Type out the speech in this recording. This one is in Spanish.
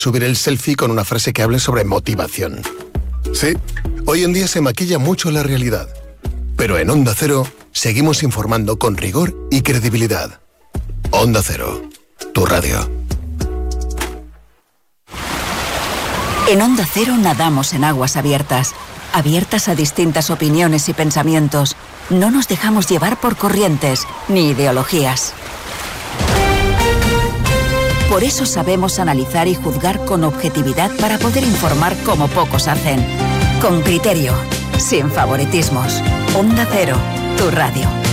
subir el selfie con una frase que hable sobre motivación. Sí, hoy en día se maquilla mucho la realidad. Pero en Onda Cero seguimos informando con rigor y credibilidad. Onda Cero, tu radio. En Onda Cero nadamos en aguas abiertas, abiertas a distintas opiniones y pensamientos. No nos dejamos llevar por corrientes ni ideologías. Por eso sabemos analizar y juzgar con objetividad para poder informar como pocos hacen. Con criterio, sin favoritismos. Onda Cero, tu radio.